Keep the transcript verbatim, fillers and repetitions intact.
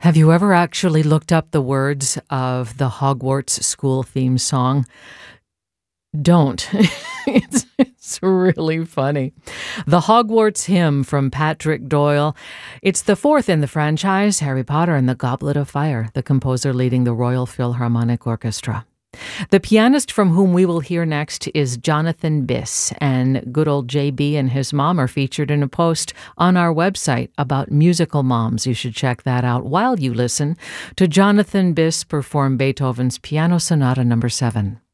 Have you ever actually looked up the words of the Hogwarts school theme song? Don't. it's, it's really funny. The Hogwarts Hymn from Patrick Doyle. It's the fourth in the franchise, Harry Potter and the Goblet of Fire, the composer leading the Royal Philharmonic Orchestra. The pianist from whom we will hear next is Jonathan Biss, and good old J B and his mom are featured in a post on our website about musical moms. You should check that out while you listen to Jonathan Biss perform Beethoven's Piano Sonata number seven.